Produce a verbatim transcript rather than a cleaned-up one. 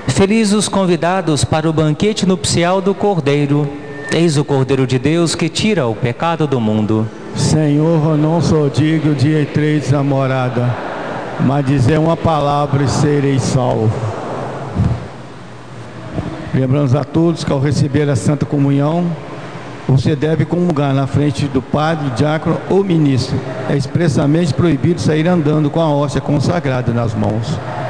Felizes os convidados para o banquete nupcial do Cordeiro. Eis o Cordeiro de Deus que tira o pecado do mundo. Senhor, eu não sou digno de entreis na morada, mas dizer uma palavra e serei salvo. Lembramos a todos que ao receber a Santa Comunhão, você deve comungar na frente do padre, diácono ou ministro. É expressamente proibido sair andando com a hóstia consagrada nas mãos.